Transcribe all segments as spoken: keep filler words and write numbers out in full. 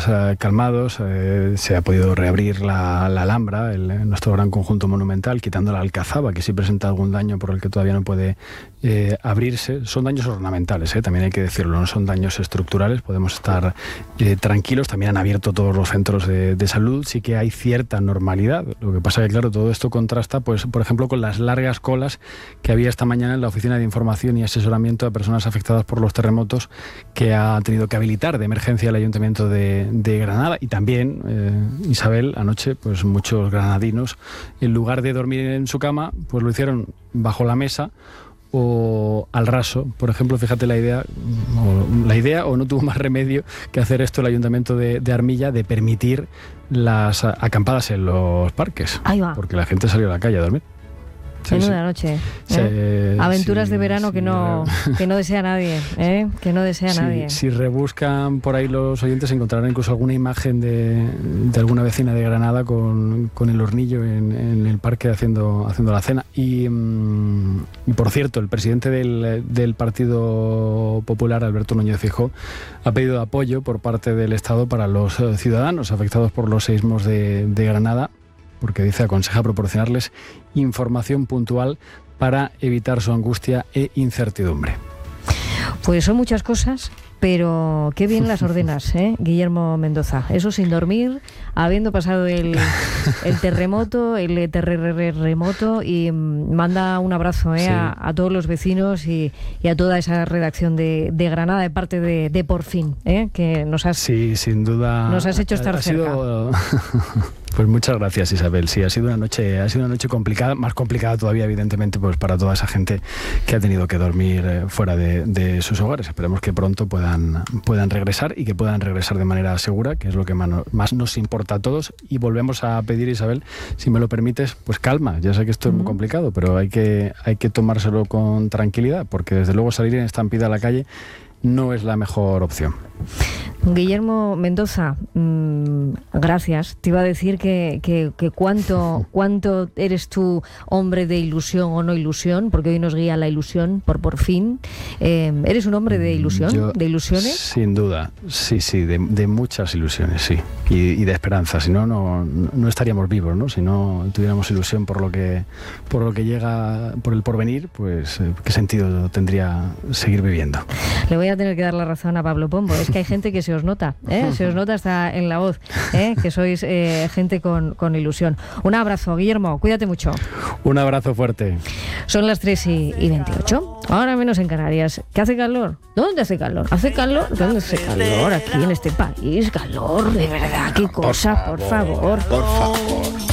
más eh, calmados. Eh, se ha podido reabrir la, la Alhambra, el, nuestro gran conjunto monumental, quitando la Alcazaba, que sí presenta algún daño por el que todavía no puede eh, abrirse. Son daños ornamentales, eh, también hay que decirlo, no son daños estructurales. Podemos estar eh, tranquilos. También han abierto todos los centros de, de salud. Sí que hay cierta normalidad. Lo que pasa es que, claro, todo esto contrasta, pues, por ejemplo, con las largas colas que había esta mañana en la Oficina de Información y Asesoramiento a Personas Afectadas por los Terremotos, que ha tenido que habilitar de emergencia el Ayuntamiento de, de Granada. Y también, eh, Isabel, anoche, pues muchos granadinos, en lugar de dormir en su cama, pues lo hicieron bajo la mesa o al raso. Por ejemplo, fíjate la idea, o la idea, o no tuvo más remedio que hacer esto el Ayuntamiento de, de Armilla, de permitir las acampadas en los parques. Ahí va. Porque la gente salió a la calle a dormir. Sí, Menuda sí. noche. ¿eh? Sí, Aventuras sí, de verano sí, que no que no desea nadie, ¿eh? que no desea sí, nadie. Si rebuscan por ahí los oyentes encontrarán incluso alguna imagen de, de alguna vecina de Granada con, con el hornillo en, en el parque haciendo haciendo la cena. Y, y por cierto, el presidente del, del Partido Popular, Alberto Núñez Feijóo, ha pedido apoyo por parte del Estado para los ciudadanos afectados por los seísmos de, de Granada, porque dice aconseja proporcionarles información puntual para evitar su angustia e incertidumbre. Pues son muchas cosas, pero qué bien las ordenas, ¿eh? Guillermo Mendoza. Eso sin dormir, habiendo pasado el, el terremoto, el terremoto, y manda un abrazo ¿eh? sí. a, a todos los vecinos y, y a toda esa redacción de, de Granada, de parte de, de Por Fin, ¿eh? que nos has, sí, sin duda, nos has hecho estar ha cerca. Sido... Pues muchas gracias, Isabel. Sí, ha sido una noche, ha sido una noche complicada, más complicada todavía, evidentemente, pues para toda esa gente que ha tenido que dormir eh, fuera de, de sus hogares. Esperemos que pronto puedan, puedan regresar y que puedan regresar de manera segura, que es lo que más, más nos importa a todos. Y volvemos a pedir, Isabel, si me lo permites, pues calma. Ya sé que esto es muy complicado, pero hay que, hay que tomárselo con tranquilidad, porque desde luego salir en estampida a la calle no es la mejor opción. Guillermo Mendoza, mmm, gracias. Te iba a decir que, que, que cuánto, cuánto eres tú hombre de ilusión o no ilusión, porque hoy nos guía la ilusión por Por Fin. Eh, ¿Eres un hombre de ilusión, Yo, de ilusiones? Sin duda, sí, sí, de, de muchas ilusiones, sí, y, y de esperanza. Si no, no, no estaríamos vivos, ¿no? Si no tuviéramos ilusión por lo que, por lo que llega, por el porvenir, pues ¿qué sentido tendría seguir viviendo? Le voy a tener que dar la razón a Pablo Pombo. Es que hay gente que se os nota, ¿eh? se os nota hasta en la voz, ¿eh? que sois eh, gente con, con ilusión. Un abrazo, Guillermo, cuídate mucho. Un abrazo fuerte. Son las tres y veintiocho, ahora menos en Canarias. ¿Qué hace calor? ¿Dónde hace calor? ¿Hace calor? ¿Dónde hace calor? Aquí en este país, calor, de verdad, qué cosa, por favor. Por favor. Por favor.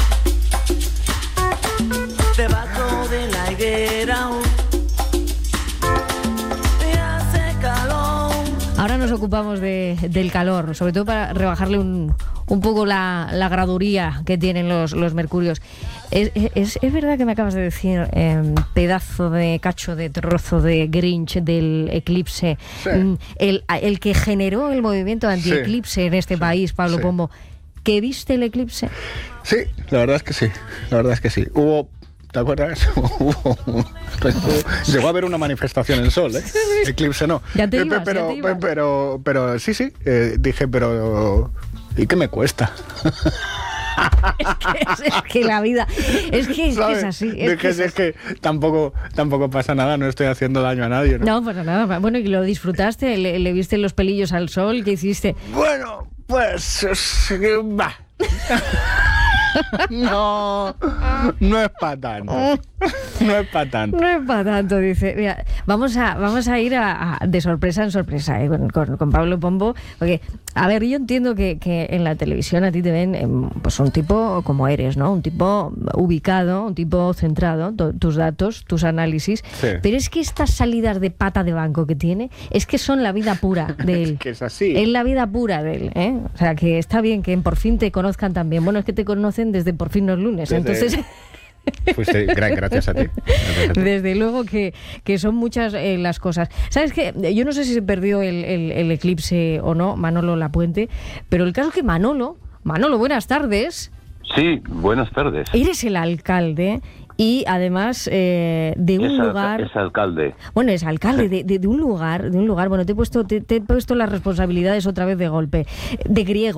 Debajo de la higuera. Ahora nos ocupamos de, del calor, sobre todo para rebajarle un, un poco la, la graduría que tienen los, los mercurios. Es, es, es verdad que me acabas de decir, eh, pedazo de cacho de trozo de Grinch del eclipse, sí. el, el que generó el movimiento anti-eclipse sí. en este sí. país, Pablo sí. Pombo, ¿que viste el eclipse? Sí, la verdad es que sí, la verdad es que sí. Hubo... ¿Te acuerdas? Llegó a haber una manifestación en Sol, ¿eh? Eclipse no. Ya te ibas, pero, ya te ibas. pero, pero, sí, sí. Eh, dije, pero ¿y qué me cuesta? es, que, es, es que la vida es que es, que es así. Es, dije, que es, es que tampoco, tampoco pasa nada, no estoy haciendo daño a nadie, ¿no? No pasa nada. Bueno, ¿y lo disfrutaste? ¿Le, le viste los pelillos al sol? ¿Qué hiciste? Bueno, pues va. No, no es para tanto. No es para tanto. No es para tanto, dice. Mira, vamos a, vamos a ir a, a, de sorpresa en sorpresa eh, con, con, con Pablo Pombo. Porque, a ver, yo entiendo que, que en la televisión a ti te ven eh, pues un tipo como eres, ¿no? Un tipo ubicado, un tipo centrado, to, tus datos, tus análisis. Sí. Pero es que estas salidas de pata de banco que tiene, es que son la vida pura de él. Es que es así. Es la vida pura de él, ¿eh? O sea, que está bien que en Por Fin te conozcan también. Bueno, es que te conocen desde Por Fin los lunes, desde... entonces... Fuiste, gracias a ti. Gracias a ti. Desde luego que, que son muchas eh, las cosas. ¿Sabes qué? Yo no sé si se perdió el, el, el eclipse o no, Manolo Lapuente, pero el caso es que Manolo, Manolo, buenas tardes. Sí, buenas tardes. Eres el alcalde y además eh, de un es lugar... Es alcalde. Bueno, es alcalde de, de, de un lugar, de un lugar. Bueno, te he puesto, te, te he puesto las responsabilidades otra vez de golpe, de griego.